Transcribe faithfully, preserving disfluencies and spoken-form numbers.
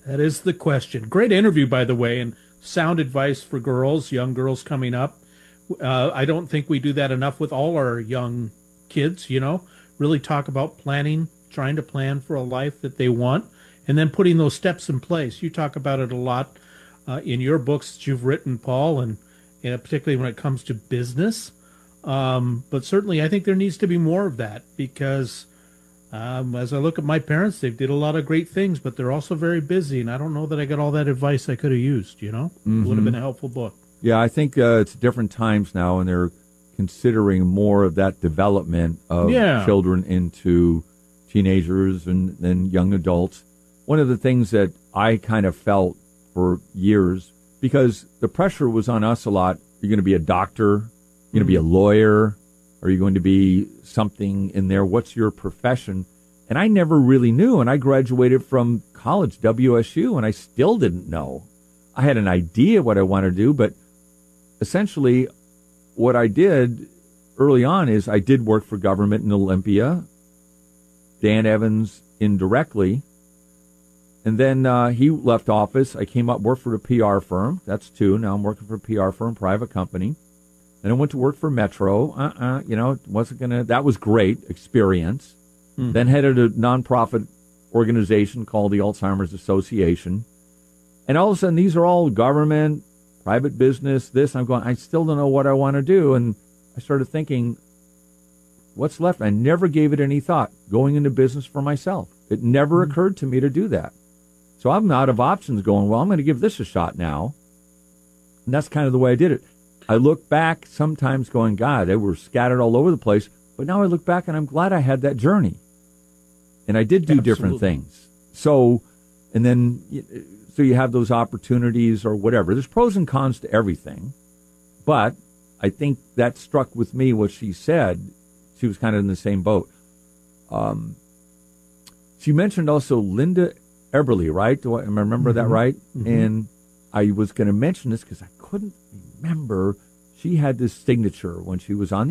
That is the question. Great interview, by the way, and sound advice for girls, young girls coming up. Uh, I don't think we do that enough with all our young kids, you know, really talk about planning, trying to plan for a life that they want, and then putting those steps in place. You talk about it a lot uh, in your books that you've written, Paul, and uh, particularly when it comes to business. Um, but certainly, I think there needs to be more of that because um, as I look at my parents, they did a lot of great things, but they're also very busy, and I don't know that I got all that advice I could have used, you know? It would have been a helpful book. Yeah, I think uh, it's different times now, and they're considering more of that development of Yeah. children into teenagers and then young adults. One of the things that I kind of felt for years, because the pressure was on us a lot, you're going to be a doctor, you're going to be a lawyer, are you going to be something in there? What's your profession? And I never really knew, and I graduated from college, W S U, and I still didn't know. I had an idea what I wanted to do, but essentially what I did early on is I did work for government in Olympia, Dan Evans indirectly, and then uh, he left office. I came up, worked for a P R firm. That's two. Now I'm working for a P R firm, private company. Then I went to work for Metro. Uh-uh, you know, wasn't gonna. That was great experience. Mm. Then headed a nonprofit organization called the Alzheimer's Association. And all of a sudden, these are all government, private business, this. I'm going, I still don't know what I want to do. And I started thinking, what's left? I never gave it any thought, going into business for myself. It never mm-hmm. occurred to me to do that. So I'm out of options going, well, I'm going to give this a shot now. And that's kind of the way I did it. I look back sometimes going, God, they were scattered all over the place. But now I look back and I'm glad I had that journey. And I did do Absolutely. different things. So, and then, so you have those opportunities or whatever. There's pros and cons to everything. But I think that struck with me what she said. She was kind of in the same boat. Um, she mentioned also Linda Eberly, right? Do I remember mm-hmm. that right? Mm-hmm. And I was going to mention this because I couldn't remember. She had this signature when she was on the